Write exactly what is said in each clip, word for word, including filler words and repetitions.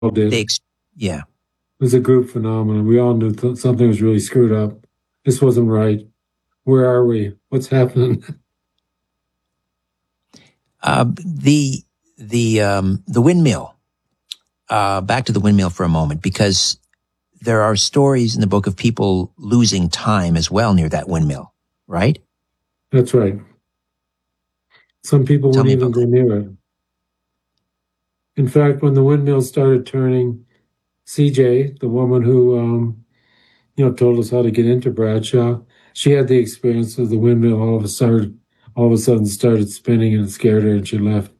did. They, ex- yeah. It was a group phenomenon. We all knew th- something was really screwed up. This wasn't right. Where are we? What's happening? Uh, the the um, the windmill. Uh, back to the windmill for a moment, because there are stories in the book of people losing time as well near that windmill, right? That's right. Some people Tell wouldn't me even about go that. near it. In fact, when the windmill started turning, C J, the woman who um, you know told us how to get into Bradshaw, she had the experience of the windmill. All of a sudden, all of a sudden, started spinning, and it scared her, and she left.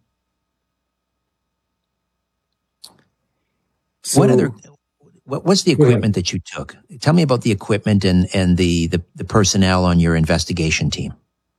So, What other? What was the go ahead. equipment that you took? Tell me about the equipment and and the the, the personnel on your investigation team.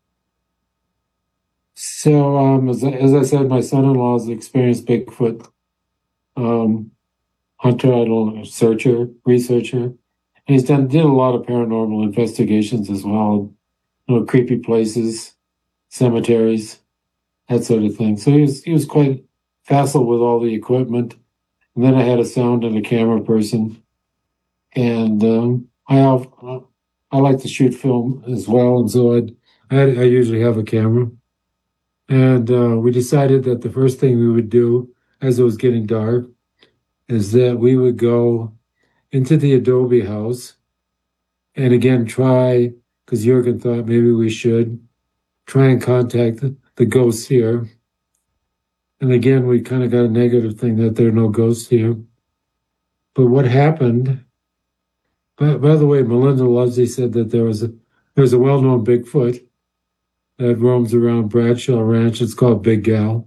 So, um, as, I- as I said, my son-in-law is an experienced Bigfoot um, hunter, I don't know, searcher, researcher, and he's done did a lot of paranormal investigations as well. You know, creepy places, cemeteries, that sort of thing. So he was he was quite facile with all the equipment. And then I had a sound and a camera person, and um, I have, I like to shoot film as well, and so I'd, I I usually have a camera. And uh, we decided that the first thing we would do as it was getting dark is that we would go into the Adobe house and again try, because Jurgen thought maybe we should try and contact the, the ghosts here. And again, we kind of got a negative thing that there are no ghosts here. But what happened, by, by the way, Melinda Ludsey said that there was a there's a well-known Bigfoot that roams around Bradshaw Ranch. It's called Big Gal.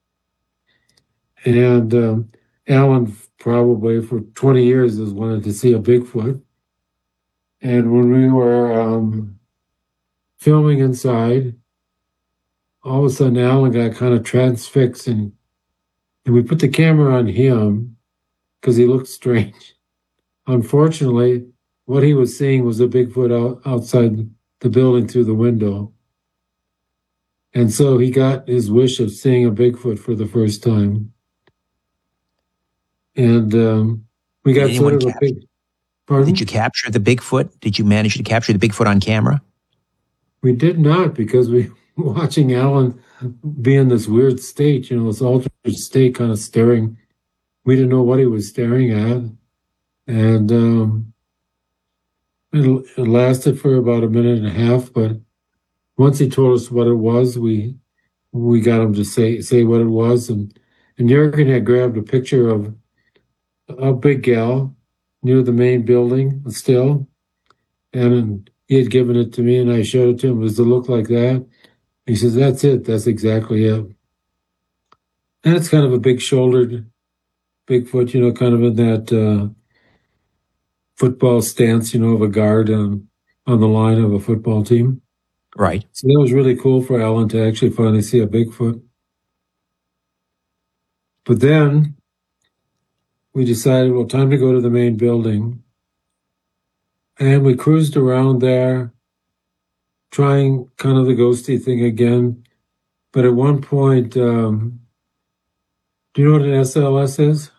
And um, Alan probably for twenty years has wanted to see a Bigfoot. And when we were um, filming inside, all of a sudden Alan got kind of transfixed, and, and we put the camera on him because he looked strange. Unfortunately, what he was seeing was a Bigfoot out, outside the building through the window. And so he got his wish of seeing a Bigfoot for the first time. And um, we Did got sort anyone of a capture? big. Pardon? Did you capture the Bigfoot? Did you manage to capture the Bigfoot on camera? We did not, because we were watching Alan be in this weird state, you know, this altered state, kind of staring. We didn't know what he was staring at. And um, it, it lasted for about a minute and a half. But once he told us what it was, we we got him to say say what it was. And, and Jurgen had grabbed a picture of a Big Gal near the main building still. And he had given it to me, and I showed it to him. Does it look like that? He says, that's it. That's exactly it. And it's kind of a big-shouldered Bigfoot, you know, kind of in that uh, football stance, you know, of a guard on, on the line of a football team. Right. So that was really cool for Alan to actually finally see a Bigfoot. But then we decided, well, time to go to the main building. And we cruised around there, trying kind of the ghosty thing again. But at one point, um, do you know what an S L S is?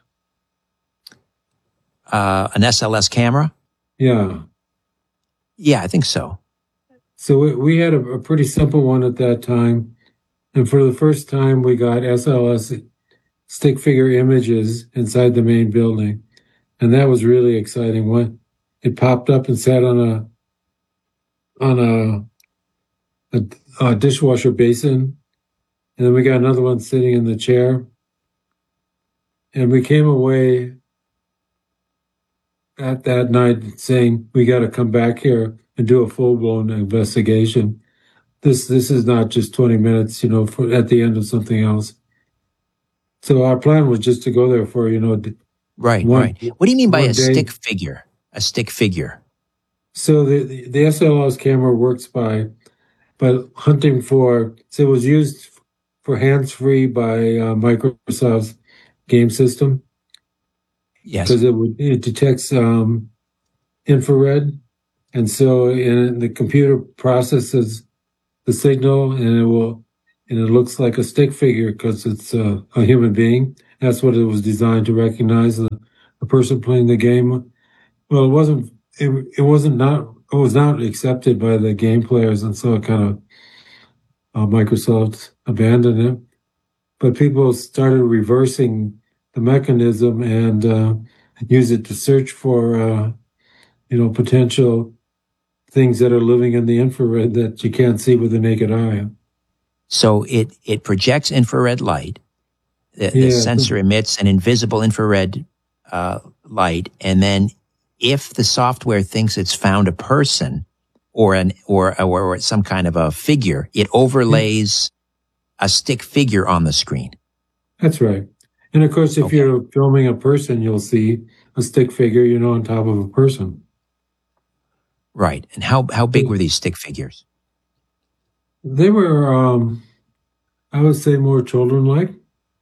Uh, an S L S camera? Yeah. Yeah, I think so. So we, we had a, a pretty simple one at that time. And for the first time, we got S L S stick figure images inside the main building. And that was really exciting. One, it popped up and sat on a on a, a, a dishwasher basin. And then we got another one sitting in the chair. And we came away at that night saying, we got to come back here and do a full-blown investigation. This this is not just twenty minutes, you know, for at the end of something else. So our plan was just to go there for, you know, Right, one, right. What do you mean by a day. stick figure? A stick figure? So the, the, the S L S camera works by, by hunting for, so it was used for hands-free by uh, Microsoft's game system. Yes. Because it would it detects um, infrared, and so in, the computer processes the signal, and it will and it looks like a stick figure because it's uh, a human being, That's what it was designed to recognize the, the person playing the game. Well, it wasn't. It, it wasn't not. It was not accepted by the game players, and so it kind of uh, Microsoft abandoned it. But people started reversing the mechanism and uh, use it to search for, uh, you know, potential things that are living in the infrared that you can't see with the naked eye. So it, it projects infrared light. The, the Yeah. sensor emits an invisible infrared uh, light, and then if the software thinks it's found a person or an or or, or some kind of a figure, it overlays a stick figure on the screen. That's right. And of course, if Okay. you're filming a person, you'll see a stick figure, you know, on top of a person. Right. And how how big were these stick figures? They were, um, I would say, more children-like.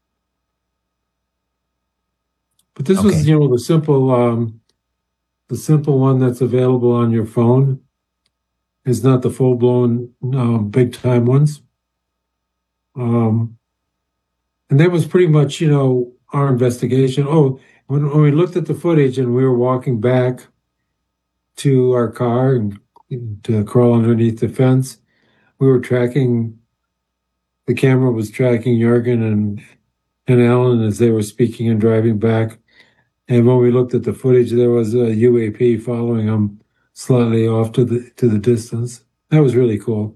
But this Okay. was, you know, the simple, um, the simple one that's available on your phone. Is not the full-blown, uh, big-time ones. Um, and that was pretty much, you know, our investigation. Oh, when, when we looked at the footage and we were walking back to our car and to crawl underneath the fence, we were tracking, the camera was tracking Jürgen and, and Alan as they were speaking and driving back. And when we looked at the footage, there was a U A P following them slightly off to the to the distance. That was really cool.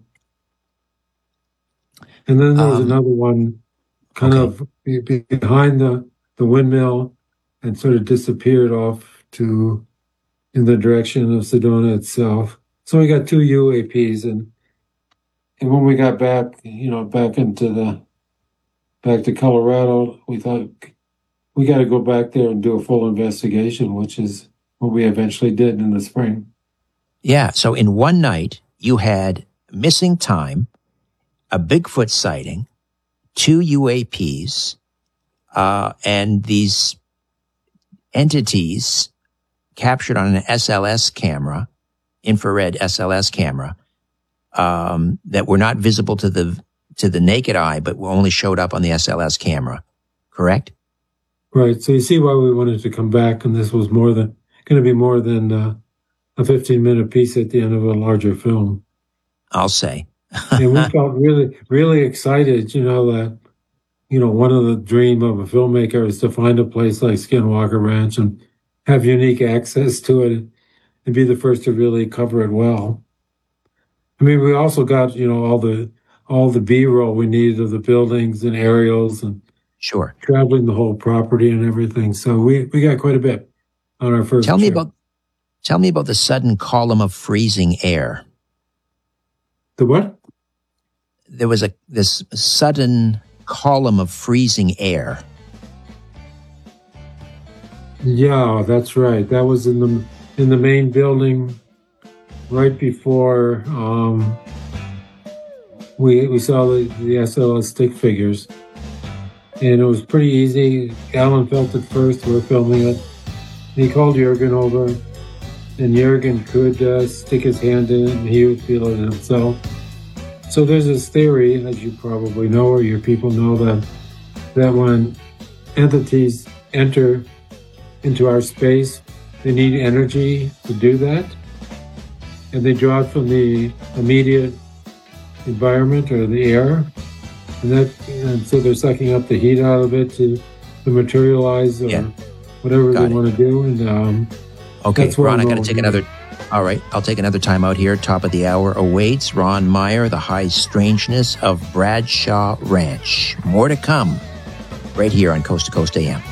And then there was Um, another one kind okay. of be- be- behind the, the windmill and sort of disappeared off to in the direction of Sedona itself. So we got two U A Ps, and and when we got back, you know, back into the back to Colorado, we thought we got to go back there and do a full investigation, which is what we eventually did in the spring. Yeah. So in one night, you had missing time, a Bigfoot sighting, two U A Ps, uh, and these entities captured on an S L S camera, infrared S L S camera, um, that were not visible to the to the naked eye, but only showed up on the S L S camera. Correct? Right. So you see why we wanted to come back, and this was more than going to be more than uh, a fifteen minute piece at the end of a larger film. I'll say. And we felt really, really excited, you know, that, you know, one of the dream of a filmmaker is to find a place like Skinwalker Ranch and have unique access to it and be the first to really cover it well. I mean, we also got, you know, all the all the B-roll we needed of the buildings and aerials and Sure. traveling the whole property and everything. So we, we got quite a bit on our first Tell me trip. about tell me about the sudden column of freezing air. The what? There was a this sudden column of freezing air. Yeah, that's right. That was in the in the main building right before um, we we saw the, the S L S stick figures. And it was pretty easy. Alan felt it first. We were filming it. He called Jürgen over, and Jürgen could uh, stick his hand in it, and he would feel it himself. So there's this theory, as you probably know, or your people know, that that when entities enter into our space, they need energy to do that, and they draw it from the immediate environment or the air. And that, and so they're sucking up the heat out of it to, to materialize or Yeah. whatever Got they it. want to do. And um, Okay, That's where Ron, I I'm got to going take with another. All right, I'll take another time out here. Top of the hour awaits. Ron Meyer, The High Strangeness of Bradshaw Ranch. More to come right here on Coast to Coast A M.